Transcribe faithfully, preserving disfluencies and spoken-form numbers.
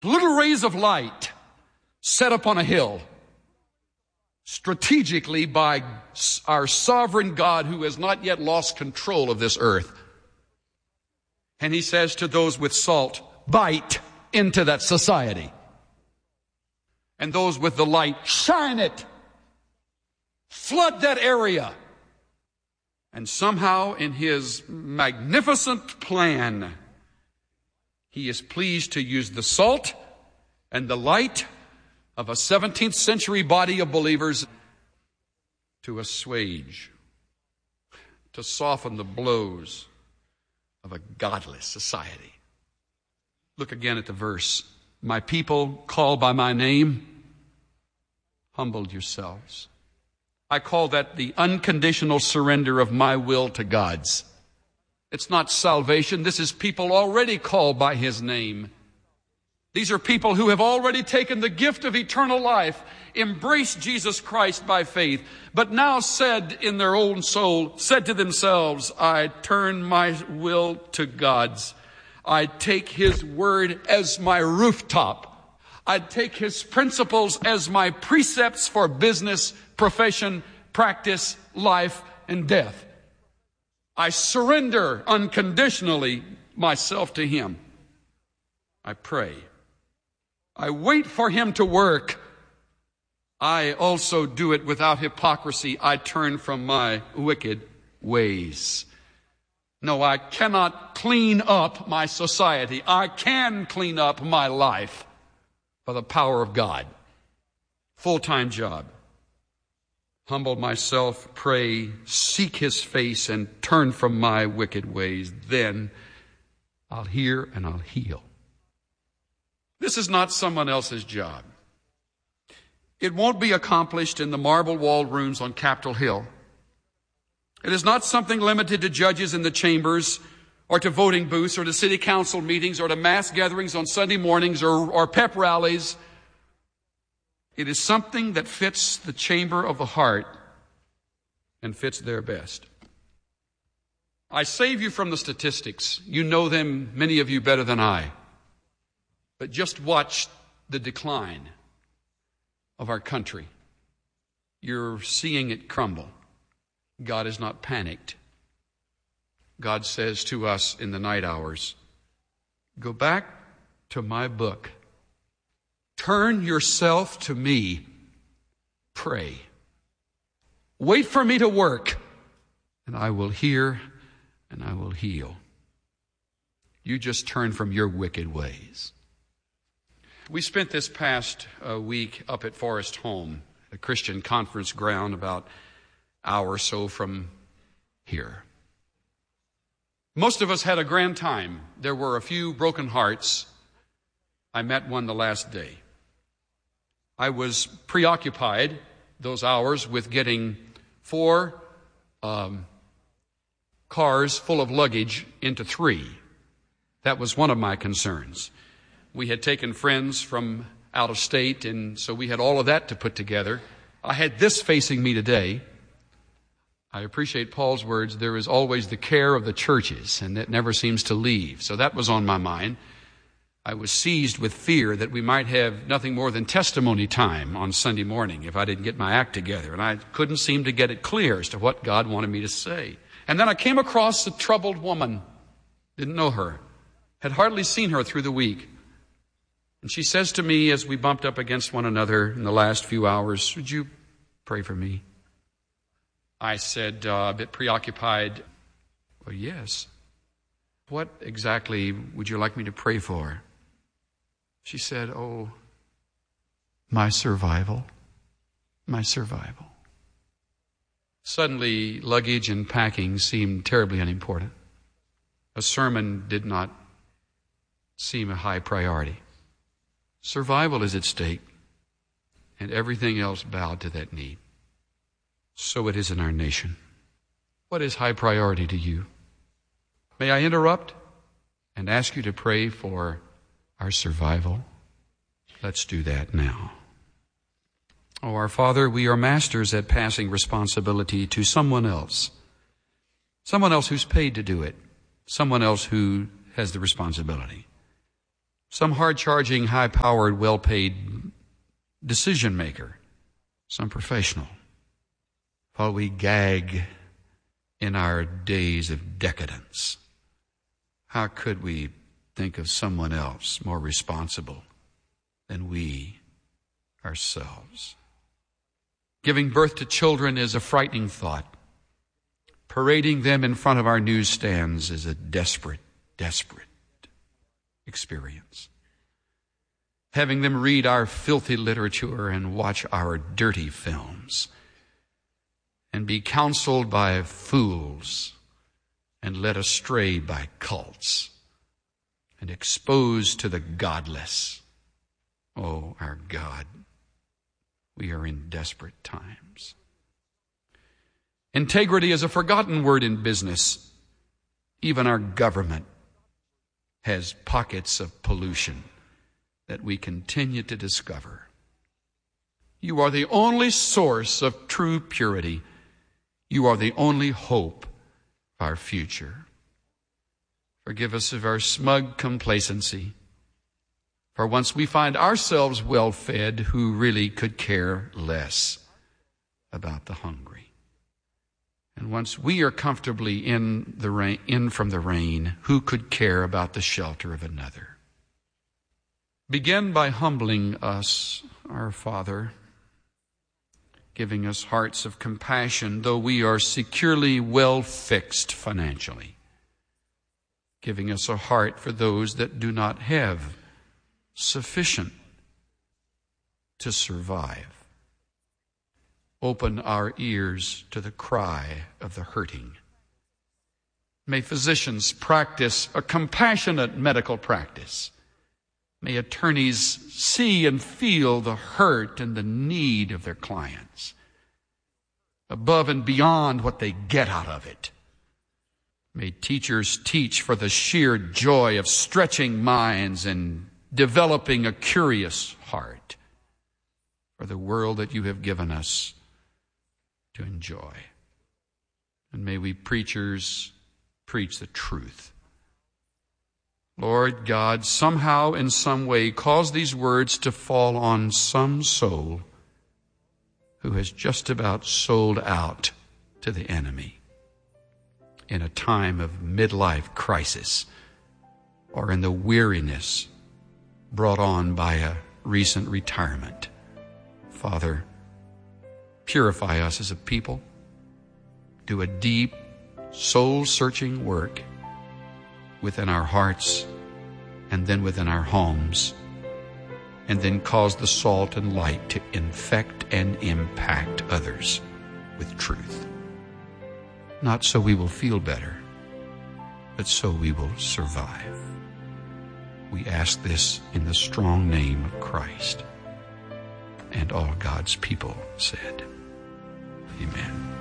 Little rays of light set upon a hill, strategically by our sovereign God who has not yet lost control of this earth. And he says to those with salt, bite into that society. And those with the light, shine it. Flood that area. And somehow in his magnificent plan, he is pleased to use the salt and the light of a seventeenth century body of believers to assuage, to soften the blows of a godless society. Look again at the verse. My people called by my name, humbled yourselves. I call that the unconditional surrender of my will to God's. It's not salvation. This is people already called by his name. These are people who have already taken the gift of eternal life, embraced Jesus Christ by faith, but now said in their own soul, said to themselves, I turn my will to God's. I take his word as my rooftop. I take his principles as my precepts for business, profession, practice, life, and death. I surrender unconditionally myself to him. I pray. I wait for him to work. I also do it without hypocrisy. I turn from my wicked ways. No, I cannot clean up my society. I can clean up my life by the power of God. Full-time job. Humble myself, pray, seek his face, and turn from my wicked ways. Then I'll hear and I'll heal. This is not someone else's job. It won't be accomplished in the marble-walled rooms on Capitol Hill. It is not something limited to judges in the chambers or to voting booths or to city council meetings or to mass gatherings on Sunday mornings or, or pep rallies. It is something that fits the chamber of the heart and fits there best. I save you from the statistics. You know them, many of you, better than I. But just watch the decline of our country. You're seeing it crumble. God is not panicked. God says to us in the night hours, go back to my book. Turn yourself to me. Pray. Wait for me to work, and I will hear and I will heal. You just turn from your wicked ways. We spent this past uh, week up at Forest Home, a Christian conference ground about an hour or so from here. Most of us had a grand time. There were a few broken hearts. I met one the last day. I was preoccupied those hours with getting four um, cars full of luggage into three. That was one of my concerns. We had taken friends from out of state, and so we had all of that to put together. I had this facing me today. I appreciate Paul's words, there is always the care of the churches, and that never seems to leave. So that was on my mind. I was seized with fear that we might have nothing more than testimony time on Sunday morning if I didn't get my act together. And I couldn't seem to get it clear as to what God wanted me to say. And then I came across a troubled woman. Didn't know her. Had hardly seen her through the week. And she says to me as we bumped up against one another in the last few hours, would you pray for me? I said, uh, a bit preoccupied, well, yes. What exactly would you like me to pray for? She said, oh, my survival, my survival. Suddenly, luggage and packing seemed terribly unimportant. A sermon did not seem a high priority. Survival is at stake, and everything else bowed to that need. So it is in our nation. What is high priority to you? May I interrupt and ask you to pray for our survival? Let's do that now. Oh, our Father, we are masters at passing responsibility to someone else. Someone else who's paid to do it. Someone else who has the responsibility. some hard-charging, high-powered, well-paid decision maker, some professional, while we gag in our days of decadence. How could we think of someone else more responsible than we ourselves? Giving birth to children is a frightening thought. Parading them in front of our newsstands is a desperate, desperate experience. Having them read our filthy literature and watch our dirty films and be counseled by fools and led astray by cults and exposed to the godless. Oh, our God, we are in desperate times. Integrity is a forgotten word in business. Even our government has pockets of pollution that we continue to discover. You are the only source of true purity. You are the only hope of our future. Forgive us of our smug complacency. For once we find ourselves well-fed, who really could care less about the hungry? And once we are comfortably in the rain, in from the rain, who could care about the shelter of another? Begin by humbling us, our Father, giving us hearts of compassion, though we are securely well fixed financially, giving us a heart for those that do not have sufficient to survive. Open our ears to the cry of the hurting. May physicians practice a compassionate medical practice. May attorneys see and feel the hurt and the need of their clients, above and beyond what they get out of it. May teachers teach for the sheer joy of stretching minds and developing a curious heart for the world that you have given us to enjoy. And may we preachers preach the truth. Lord God, somehow, in some way, cause these words to fall on some soul who has just about sold out to the enemy in a time of midlife crisis or in the weariness brought on by a recent retirement. Father, purify us as a people. Do a deep, soul-searching work within our hearts and then within our homes, and then cause the salt and light to infect and impact others with truth. Not so we will feel better, but so we will survive. We ask this in the strong name of Christ. And all God's people said, Amen.